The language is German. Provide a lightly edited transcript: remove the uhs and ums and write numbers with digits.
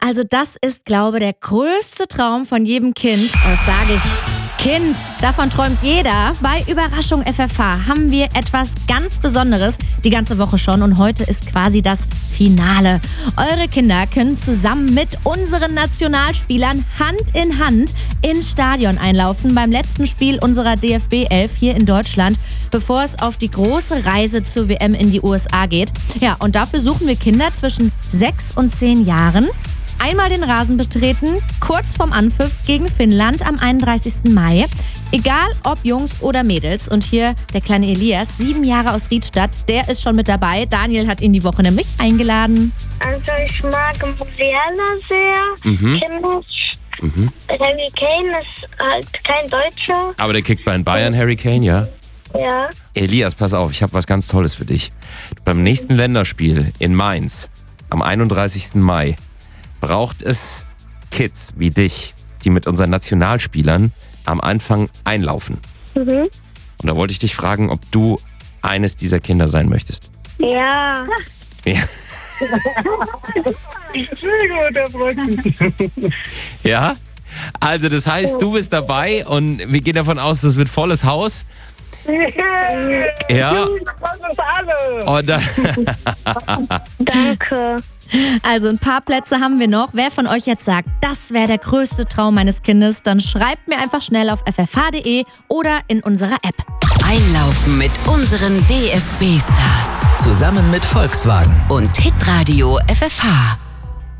Also das ist, glaube ich, der größte Traum von jedem Kind. Das sage ich. Kind, davon träumt jeder. Bei Überraschung FFH haben wir etwas ganz Besonderes die ganze Woche schon und heute ist quasi das Finale. Eure Kinder können zusammen mit unseren Nationalspielern Hand in Hand ins Stadion einlaufen beim letzten Spiel unserer DFB 11 hier in Deutschland, bevor es auf die große Reise zur WM in die USA geht. Ja, und dafür suchen wir Kinder zwischen 6 und 10 Jahren. Einmal den Rasen betreten, kurz vorm Anpfiff gegen Finnland am 31. Mai. Egal ob Jungs oder Mädels. Und hier der kleine Elias, 7 Jahre aus Riedstadt, der ist schon mit dabei. Daniel hat ihn die Woche nämlich eingeladen. Also ich mag Musiala sehr. Kimmich. Harry Kane ist halt kein Deutscher. Aber der kickt bei Bayern, Harry Kane, ja? Ja. Elias, pass auf, ich habe was ganz Tolles für dich. Beim nächsten Länderspiel in Mainz am 31. Mai braucht es Kids wie dich, die mit unseren Nationalspielern am Anfang einlaufen. Und da wollte ich dich fragen, ob du eines dieser Kinder sein möchtest. Ja. Ja? Ja? Also das heißt, du bist dabei und wir gehen davon aus, das wird volles Haus. Ja. Und dann Danke. Also ein paar Plätze haben wir noch. Wer von euch jetzt sagt, das wäre der größte Traum meines Kindes, dann schreibt mir einfach schnell auf ffh.de oder in unserer App. Einlaufen mit unseren DFB-Stars Zusammen mit Volkswagen. und Hitradio FFH.